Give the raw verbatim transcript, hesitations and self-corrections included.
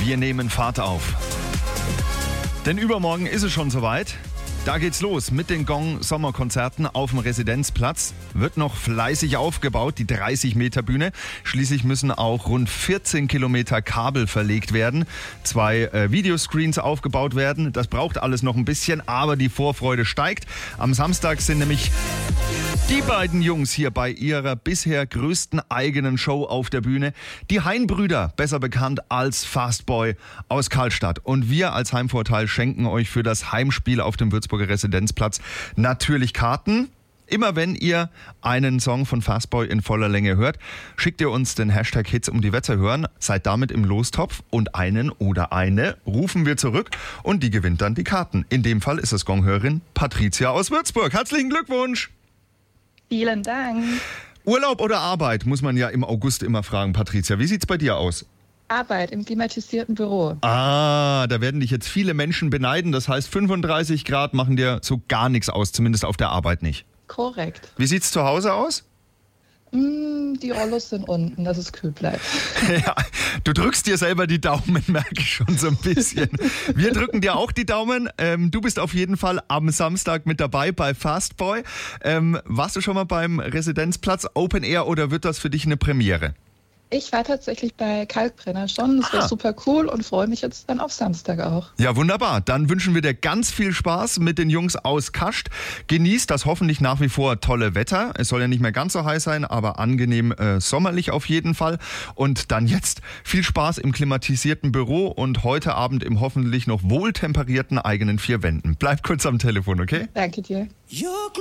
Wir nehmen Fahrt auf. Denn übermorgen ist es schon soweit. Da geht's los mit den Gong-Sommerkonzerten auf dem Residenzplatz. Wird noch fleißig aufgebaut, die dreißig Meter Bühne. Schließlich müssen auch rund vierzehn Kilometer Kabel verlegt werden. Zwei äh, Videoscreens aufgebaut werden. Das braucht alles noch ein bisschen, aber die Vorfreude steigt. Am Samstag sind nämlich die beiden Jungs hier bei ihrer bisher größten eigenen Show auf der Bühne. Die Hein-Brüder, besser bekannt als Fastboy aus Karlstadt. Und wir als Heimvorteil schenken euch für das Heimspiel auf dem Würzburger Residenzplatz natürlich Karten. Immer wenn ihr einen Song von Fastboy in voller Länge hört, schickt ihr uns den Hashtag Hits um die Wette hören, seid damit im Lostopf und einen oder eine rufen wir zurück und die gewinnt dann die Karten. In dem Fall ist es Gonghörerin Patricia aus Würzburg. Herzlichen Glückwunsch! Vielen Dank. Urlaub oder Arbeit, muss man ja im August immer fragen, Patricia. Wie sieht's bei dir aus? Arbeit im klimatisierten Büro. Ah, da werden dich jetzt viele Menschen beneiden. Das heißt, fünfunddreißig Grad machen dir so gar nichts aus, zumindest auf der Arbeit nicht. Korrekt. Wie sieht's zu Hause aus? Mm, die Rollos sind unten, dass es kühl bleibt. Ja, du drückst dir selber die Daumen, merke ich schon so ein bisschen. Wir drücken dir auch die Daumen. Ähm, du bist auf jeden Fall am Samstag mit dabei bei Fastboy. Ähm, warst du schon mal beim Residenzplatz Open Air oder wird das für dich eine Premiere? Ich war tatsächlich bei Kalkbrenner schon. Das war Ah. super cool und freue mich jetzt dann auf Samstag auch. Ja, wunderbar. Dann wünschen wir dir ganz viel Spaß mit den Jungs aus Kascht. Genießt das hoffentlich nach wie vor tolle Wetter. Es soll ja nicht mehr ganz so heiß sein, aber angenehm äh, sommerlich auf jeden Fall. Und dann jetzt viel Spaß im klimatisierten Büro und heute Abend im hoffentlich noch wohltemperierten eigenen vier Wänden. Bleib kurz am Telefon, okay? Danke dir.